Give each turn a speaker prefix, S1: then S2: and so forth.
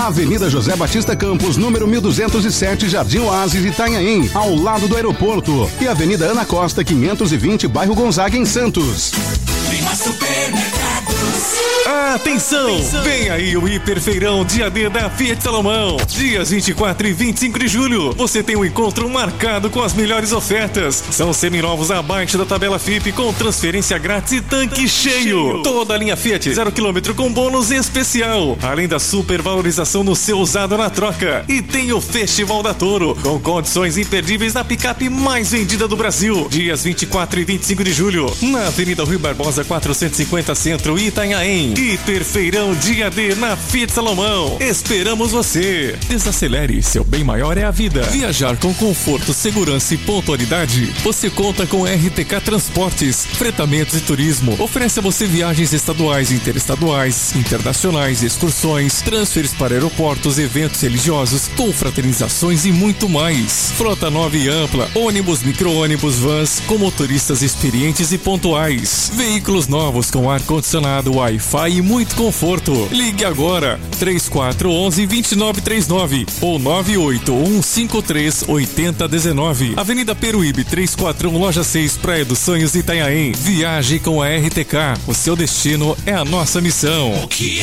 S1: Avenida José Batista Campos, número 1207, Jardim Oásis, Itanhaém, ao lado do aeroporto. E Avenida Ana Costa, 520, bairro Gonzaga, em Santos.
S2: Prima Supermercados.
S3: Atenção! Vem aí o Hiperfeirão Dia D da Fiat Salomão. Dias 24 e 25 de julho, você tem um encontro marcado com as melhores ofertas. São seminovos abaixo da tabela FIP com transferência grátis e tanque cheio. Toda a linha Fiat 0 km com bônus especial. Além da supervalorização no seu usado na troca. E tem o Festival da Toro, com condições imperdíveis na picape mais vendida do Brasil. Dias 24 e 25 de julho, na Avenida Rui Barbosa 450 Centro, Itanhaém. Hiperfeirão Dia D na Fiat Salomão. Esperamos você. Desacelere, seu bem maior é a vida. Viajar com conforto, segurança e pontualidade. Você conta com RTK Transportes, Fretamentos e Turismo. Oferece a você viagens estaduais, interestaduais, internacionais, excursões, transferes para aeroportos, eventos religiosos, confraternizações e muito mais. Frota nova e ampla, ônibus, micro-ônibus, vans, com motoristas experientes e pontuais. Veículos novos com ar-condicionado, Wi-Fi e muito conforto. Ligue agora 3411-2939 ou 98153-8019. Avenida Peruíbe 341, Loja 6, Praia dos Sonhos, Itanhaém. Viaje com a RTK. O seu destino é a nossa missão.
S2: O que